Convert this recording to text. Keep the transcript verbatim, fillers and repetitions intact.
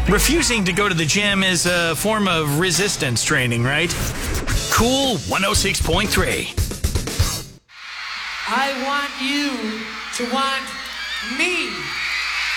Refusing to go to the gym is a form of resistance training, right? Cool one oh six point three. I want you to want me.